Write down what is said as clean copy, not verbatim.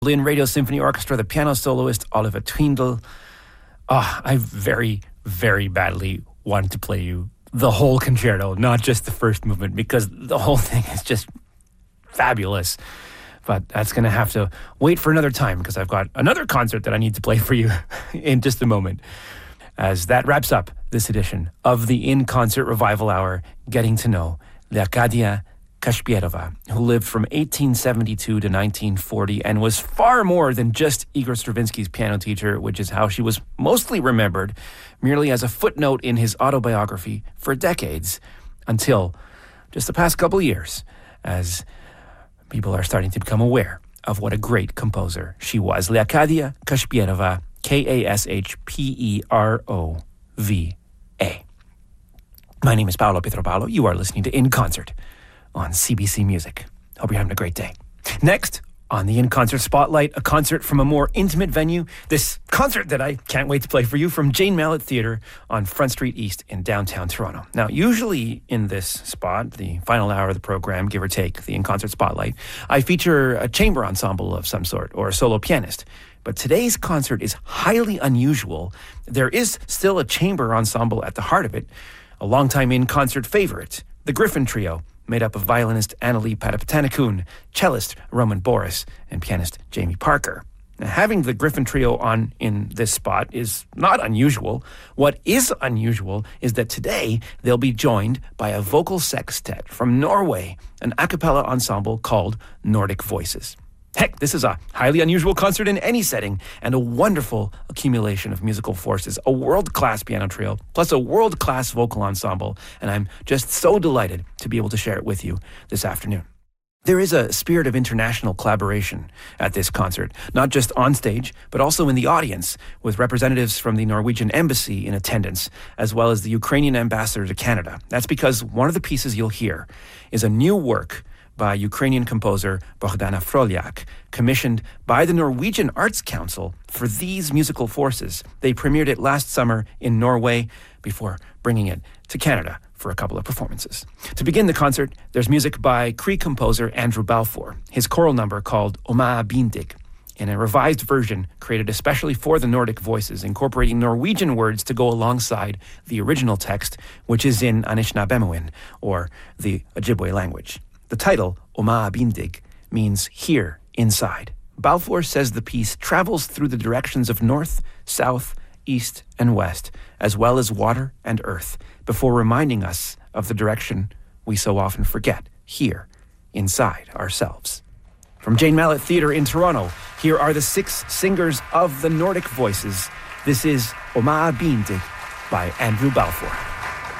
Berlin Radio Symphony Orchestra, the piano soloist Oliver Twindl. I very, very badly wanted to play you the whole concerto, not just the first movement, because the whole thing is just fabulous. But that's going to have to wait for another time, because I've got another concert that I need to play for you in just a moment. As that wraps up this edition of the In Concert Revival Hour, getting to know Leocadia Kashpierova, who lived from 1872 to 1940 and was far more than just Igor Stravinsky's piano teacher, which is how she was mostly remembered, merely as a footnote in his autobiography for decades, until just the past couple years, as people are starting to become aware of what a great composer she was. Leocadia Kashpierova, Kashpierova. My name is Paolo Pietropalo. You are listening to In Concert on CBC Music. Hope you're having a great day. Next, on the In Concert Spotlight, a concert from a more intimate venue. This concert that I can't wait to play for you from Jane Mallett Theatre on Front Street East in downtown Toronto. Now, usually in this spot, the final hour of the program, give or take, the In Concert Spotlight, I feature a chamber ensemble of some sort or a solo pianist. But today's concert is highly unusual. There is still a chamber ensemble at the heart of it, a longtime In Concert favorite, the Griffin Trio, made up of violinist Annalie Patapatanakun, cellist Roman Boris, and pianist Jamie Parker. Now, having the Griffin Trio on in this spot is not unusual. What is unusual is that today they'll be joined by a vocal sextet from Norway, an a cappella ensemble called Nordic Voices. Heck, this is a highly unusual concert in any setting, and a wonderful accumulation of musical forces, a world-class piano trio, plus a world-class vocal ensemble, and I'm just so delighted to be able to share it with you this afternoon. There is a spirit of international collaboration at this concert, not just on stage, but also in the audience, with representatives from the Norwegian Embassy in attendance, as well as the Ukrainian ambassador to Canada. That's because one of the pieces you'll hear is a new work by Ukrainian composer Bohdana Frolyak, commissioned by the Norwegian Arts Council for these musical forces. They premiered it last summer in Norway before bringing it to Canada for a couple of performances. To begin the concert, there's music by Cree composer Andrew Balfour, his choral number called Oma Bindig, in a revised version created especially for the Nordic Voices, incorporating Norwegian words to go alongside the original text, which is in Anishinaabemoin, or the Ojibwe language. The title, Oma Bindig, means here, inside. Balfour says the piece travels through the directions of north, south, east, and west, as well as water and earth, before reminding us of the direction we so often forget, here, inside ourselves. From Jane Mallett Theatre in Toronto, here are the 6 singers of the Nordic Voices. This is Oma Bindig by Andrew Balfour.